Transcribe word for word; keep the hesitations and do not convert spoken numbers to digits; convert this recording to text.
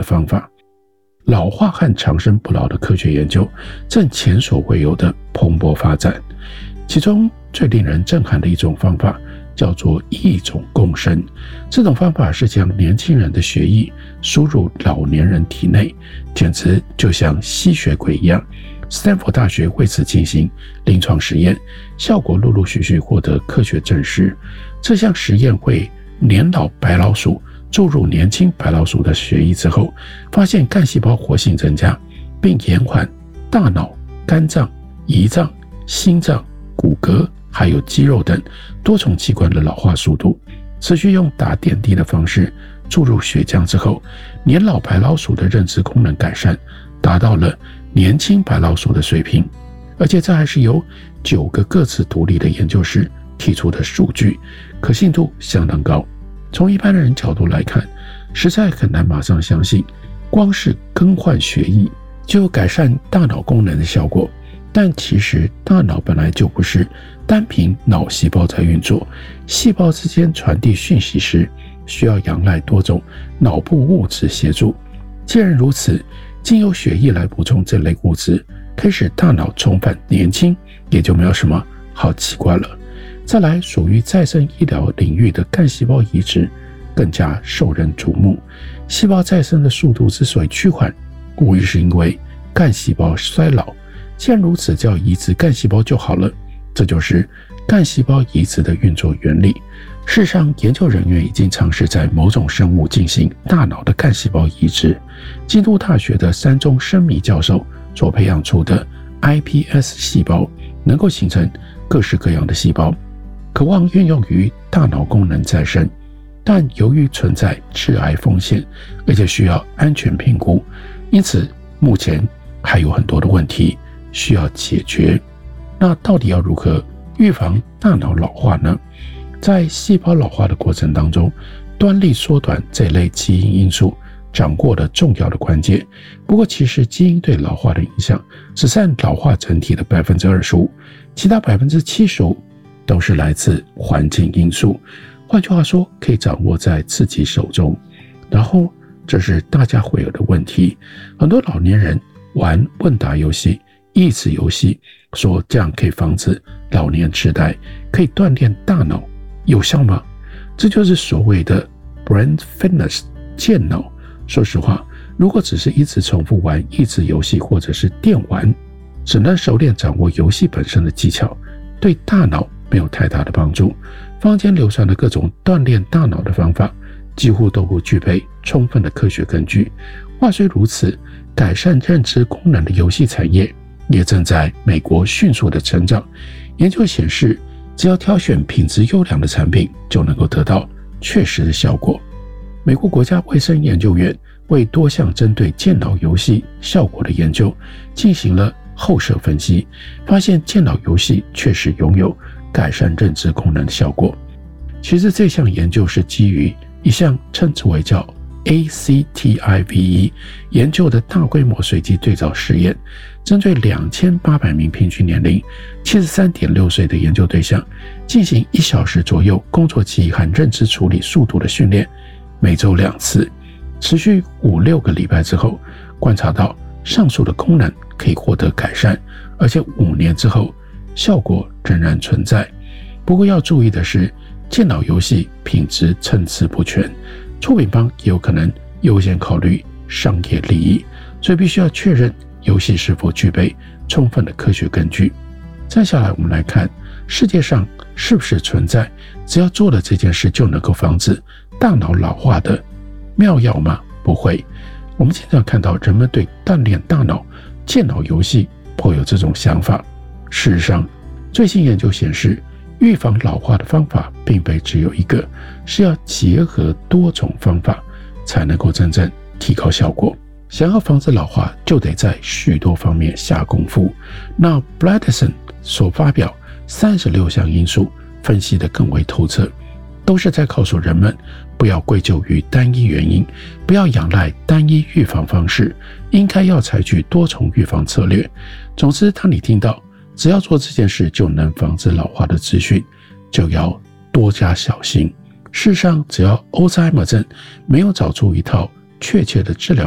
方法。老化和长生不老的科学研究正前所未有的蓬勃发展，其中最令人震撼的一种方法叫做异种共生。这种方法是将年轻人的血液输入老年人体内，简直就像吸血鬼一样。斯坦福大学为此进行临床实验，效果陆陆续续获得科学证实。这项实验为年老白老鼠注入年轻白老鼠的血液之后，发现干细胞活性增加，并延缓大脑、肝脏、胰脏、心脏、骨骼还有肌肉等多重器官的老化速度。持续用打点滴的方式注入血浆之后，年老白老鼠的认知功能改善达到了年轻白老鼠的水平，而且这还是由九个各自独立的研究室提出的数据，可信度相当高。从一般人角度来看，实在很难马上相信光是更换血液就有改善大脑功能的效果。但其实大脑本来就不是单凭脑细胞在运作，细胞之间传递讯息时需要仰赖多种脑部物质协助。既然如此，经由血液来补充这类物质，可以使大脑重返年轻，也就没有什么好奇怪了。再来，属于再生医疗领域的干细胞移植更加受人瞩目。细胞再生的速度之所以趋缓，无疑是因为干细胞衰老。既然如此，只要移植干细胞就好了，这就是干细胞移植的运作原理。事实上，研究人员已经尝试在某种生物进行大脑的干细胞移植。京都大学的山中伸弥教授所培养出的 I P S 细胞能够形成各式各样的细胞，渴望运用于大脑功能再生，但由于存在致癌风险，而且需要安全评估，因此目前还有很多的问题需要解决。那到底要如何预防大脑老化呢？在细胞老化的过程当中，端粒缩短这类基因因素掌握了重要的关键。不过其实基因对老化的影响只占老化整体的 百分之二十五， 其他 百分之七十五 都是来自环境因素。换句话说，可以掌握在自己手中。然后这是大家会有的问题，很多老年人玩问答游戏、益智游戏，说这样可以防止老年痴呆，可以锻炼大脑，有效吗？这就是所谓的 brain fitness 健脑。说实话，如果只是一直重复玩益智游戏或者是电玩，只能熟练掌握游戏本身的技巧，对大脑没有太大的帮助。坊间流传的各种锻炼大脑的方法几乎都不具备充分的科学根据。话虽如此，改善认知功能的游戏产业也正在美国迅速的成长。研究显示，只要挑选品质优良的产品，就能够得到确实的效果。美国国家卫生研究院为多项针对健脑游戏效果的研究进行了后设分析，发现健脑游戏确实拥有改善认知功能的效果。其实这项研究是基于一项称之为叫 A C T I V E 研究的大规模随机对照实验，针对两千八百名平均年龄 七十三点六岁的研究对象进行一小时左右工作记忆和认知处理速度的训练，每周两次，持续五六个礼拜之后，观察到上述的功能可以获得改善，而且五年之后效果仍然存在。不过要注意的是，健脑游戏品质参差不全，出品方也有可能优先考虑商业利益，所以必须要确认游戏是否具备充分的科学根据。再下来我们来看，世界上是不是存在只要做了这件事就能够防止大脑老化的妙药吗？不会。我们经常看到人们对锻炼大脑、健脑游戏颇有这种想法。事实上，最新研究显示，预防老化的方法并非只有一个，是要结合多种方法才能够真正提高效果。想要防止老化，就得在许多方面下功夫。那 Bredesen 所发表三十六项因素分析得更为透彻，都是在告诉人们不要归咎于单一原因，不要仰赖单一预防方式，应该要采取多重预防策略。总之，当你听到只要做这件事就能防止老化的资讯，就要多加小心。事实上，只要 Alzheimer 症没有找出一套确切的治疗